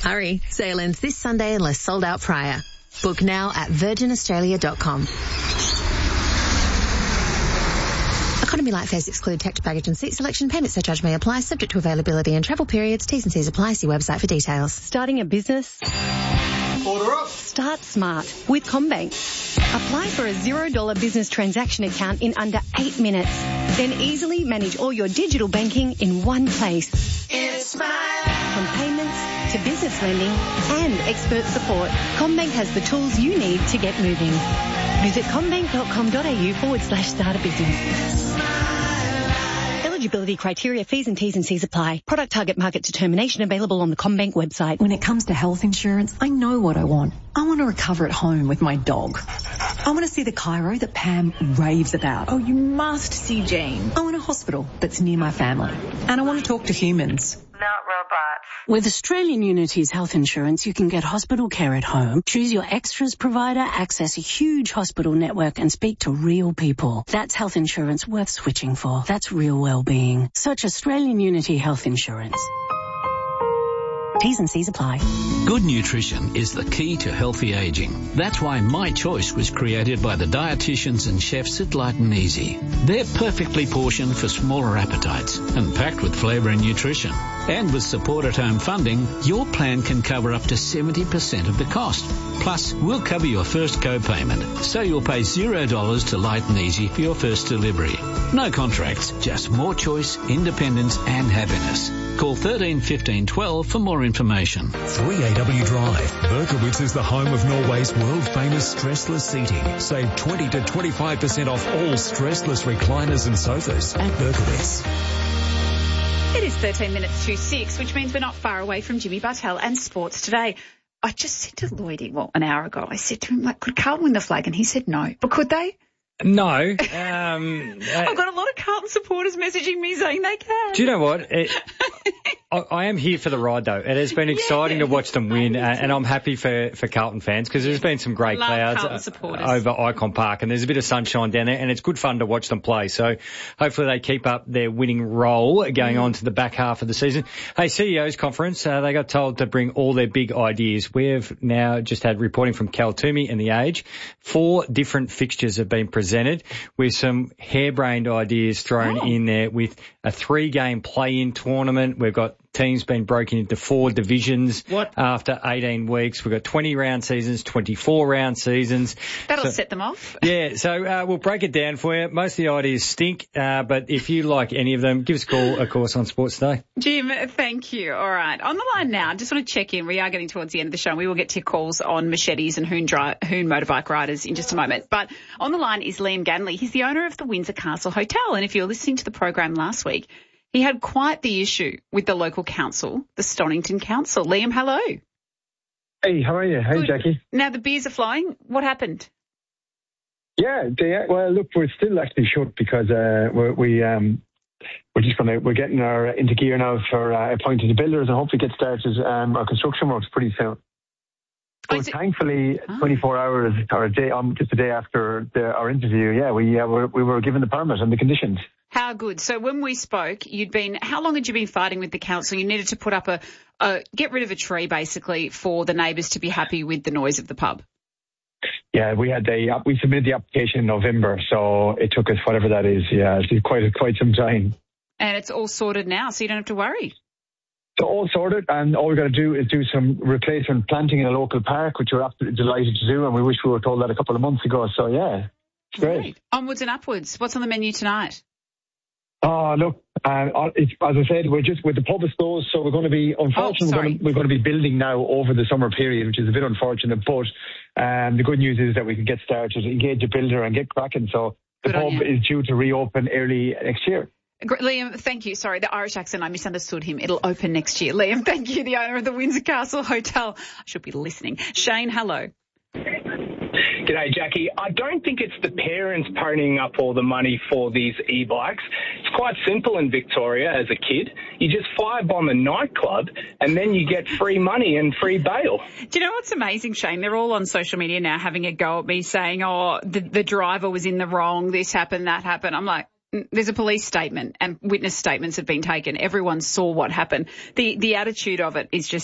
Hurry, sale ends this Sunday unless sold out prior. Book now at virginaustralia.com. Economy light fares exclude tax, baggage and seat selection. Payment surcharge may apply, subject to availability and travel periods. T's and C's apply. See website for details. Starting a business? Order up. Start smart with CommBank. Apply for a $0 business transaction account in under 8 minutes. Then easily manage all your digital banking in one place. It's smile. From payments to business lending and expert support, CommBank has the tools you need to get moving. Visit commbank.com.au/start a business. Eligibility criteria, fees and T's and C's apply. Product target market determination available on the CommBank website. When it comes to health insurance, I know what I want. I want to recover at home with my dog. I want to see the chiro that Pam raves about. Oh, you must see Jane. I want a hospital that's near my family. And I want to talk to humans. Not robots. With Australian Unity's health insurance, you can get hospital care at home, choose your extras provider, access a huge hospital network and speak to real people. That's health insurance worth switching for. That's real well-being. Search Australian Unity Health Insurance. T's and C's apply. Good nutrition is the key to healthy aging. That's why My Choice was created by the dietitians and chefs at Light and Easy. They're perfectly portioned for smaller appetites and packed with flavour and nutrition. And with support at home funding, your plan can cover up to 70% of the cost. Plus, we'll cover your first co-payment, so you'll pay $0 to Light and Easy for your first delivery. No contracts, just more choice, independence and happiness. Call 13 15 12 for more information. 3AW Drive. Berkowitz is the home of Norway's world-famous stressless seating. Save 20 to 25% off all stressless recliners and sofas at Berkowitz. It is 13 minutes to 6, which means we're not far away from Jimmy Bartell and Sports Today. I just said to Lloydie, an hour ago, I said to him, could Carlton win the flag? And he said no. But could they? No. I've got a lot of Carlton supporters messaging me saying they can. Do you know what? I am here for the ride, though. It has been exciting to watch them win, and I'm happy for Carlton fans because there's been some great clouds over Icon Park, and there's a bit of sunshine down there, and it's good fun to watch them play. So hopefully they keep up their winning role going on to the back half of the season. Hey, CEO's conference, they got told to bring all their big ideas. We've now just had reporting from Cal Toomey and The Age. 4 different fixtures have been presented with some harebrained ideas thrown in there with a 3-game play-in tournament. We've got teams been broken into 4 divisions after 18 weeks. We've got 20-round seasons, 24-round seasons. That'll set them off. Yeah, so we'll break it down for you. Most of the ideas stink, but if you like any of them, give us a call, of course, on Sports Today. Jim, thank you. All right. On the line now, just want to check in. We are getting towards the end of the show. We will get to your calls on machetes and Hoon motorbike riders in just a moment. But on the line is Liam Ganley. He's the owner of the Windsor Castle Hotel. And if you were listening to the program last week, he had quite the issue with the local council, the Stonington Council. Liam, hello. Hey, how are you? Hey, Jackie. Now the beers are flowing. What happened? Yeah, well, look, we're still actually shut because we're getting into gear now for appointing the builders and hopefully get started our construction works pretty soon. So thankfully, 24 hours or a day, just a day after our interview, we were given the permit and the conditions. How good. So when we spoke, how long had you been fighting with the council? You needed to put up get rid of a tree basically for the neighbours to be happy with the noise of the pub. Yeah, we submitted the application in November, so it took us whatever that is. Yeah, it's quite some time. And it's all sorted now, so you don't have to worry. So all sorted, and all we've got to do is do some replacement planting in a local park, which we're absolutely delighted to do, and we wish we were told that a couple of months ago. So, yeah, it's great. Onwards and upwards. What's on the menu tonight? Oh, look, as I said, we're just with the pub is closed, so we're going to be, unfortunately, we're going to be building now over the summer period, which is a bit unfortunate, but the good news is that we can get started, engage a builder and get cracking. So the pub is due to reopen early next year. Liam, thank you. Sorry, the Irish accent, I misunderstood him. It'll open next year. Liam, thank you, the owner of the Windsor Castle Hotel. I should be listening. Shane, hello. G'day, Jackie. I don't think it's the parents ponying up all the money for these e-bikes. It's quite simple in Victoria as a kid. You just firebomb a nightclub and then you get free money and free bail. Do you know what's amazing, Shane? They're all on social media now having a go at me saying, the driver was in the wrong, this happened, that happened. I'm like, there's a police statement and witness statements have been taken. Everyone saw what happened. The attitude of it is just